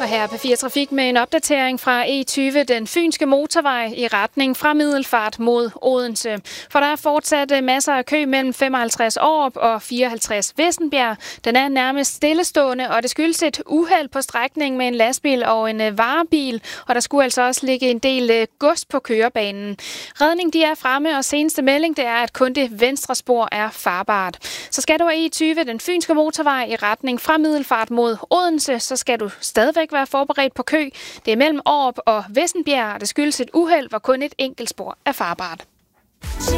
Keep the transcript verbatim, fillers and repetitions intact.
her på fire Trafik med en opdatering fra E tyve, den fynske motorvej i retning fra Middelfart mod Odense. For der er fortsat masser af kø mellem femoghalvtreds Aarup og fireoghalvtreds Vissenbjerg. Den er nærmest stillestående, og det skyldes et uheld på strækningen med en lastbil og en varebil. Og der skulle altså også ligge en del gods på kørebanen. Redning de er fremme, og seneste melding det er, at kun det venstre spor er farbart. Så skal du af E tyve, den fynske motorvej i retning fra Middelfart mod Odense, så skal du stadigvæk være forberedt på kø. Det er mellem Aarup og Vissenbjerg, og det skyldes et uheld, hvor kun et enkelt spor er farbart.